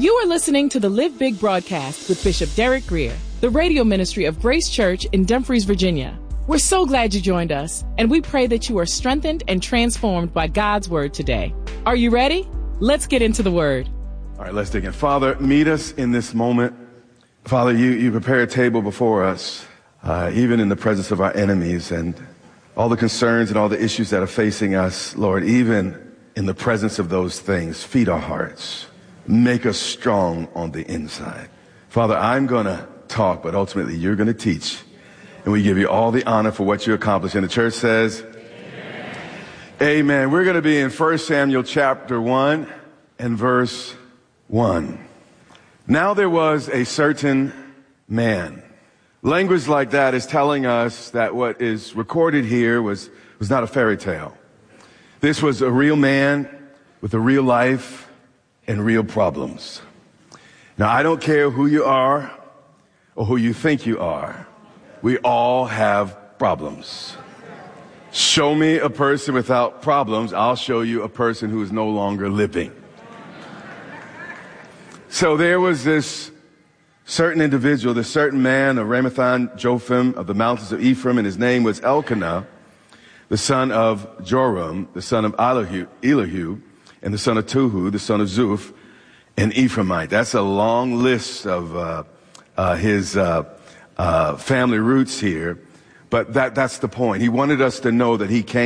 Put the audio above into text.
You are listening to the Live Big broadcast with Bishop Derek Greer, the radio ministry of Grace Church in Dumfries, Virginia. We're so glad you joined us, and we pray that you are strengthened and transformed by God's word today. Are you ready? Let's get into the word. All right, let's dig in. Father, meet us in this moment. Father, you prepare a table before us, even in the presence of our enemies and all the concerns and all the issues that are facing us. Lord, even in the presence of those things, feed our hearts. Make us strong on the inside. Father, I'm going to talk, but ultimately you're going to teach. And we give you all the honor for what you accomplished. And the church says, Amen. Amen. We're going to be in 1 Samuel chapter 1 and verse 1. Now there was a certain man. Language like that is telling us that what is recorded here was not a fairy tale. This was a real man with a real life and real problems. Now, I don't care who you are or who you think you are. We all have problems. Show me a person without problems, I'll show you a person who is no longer living. So there was this certain individual, this certain man of Ramathan Jophim of the mountains of Ephraim, and his name was Elkanah, the son of Joram, the son of Elihu, and the son of Tuhu, the son of Zuph, an Ephraimite. That's a long list of his family roots here, but that's the point. He wanted us to know that he came